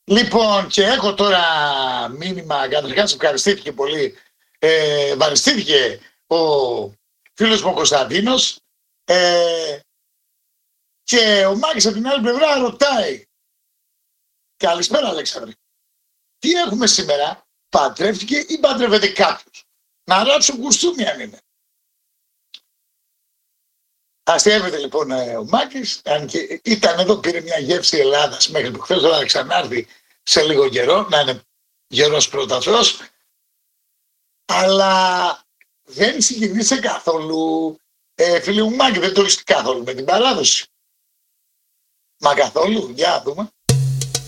Λοιπόν, και έχω τώρα μήνυμα, καταρχάς ευχαριστήθηκε πολύ, ευχαριστήθηκε ο φίλος μου ο Κωνσταντίνος, και ο Μάκης από την άλλη πλευρά ρωτάει, καλησπέρα Αλέξανδρε, τι έχουμε σήμερα, παντρεύτηκε ή παντρεύεται κάποιος? Να ράψω κουστούμι αν είναι. Αστείευεται λοιπόν ο Μάκης, αν και ήταν εδώ, πήρε μια γεύση Ελλάδας μέχρι που χθες, τώρα ξανάρθει σε λίγο καιρό, να είναι γερός πρώτα Θεός, αλλά δεν συγκινήσε καθόλου, φίλε μου Μάκη, δεν το έχεις καθόλου με την παράδοση. Μα καθόλου, για να δούμε.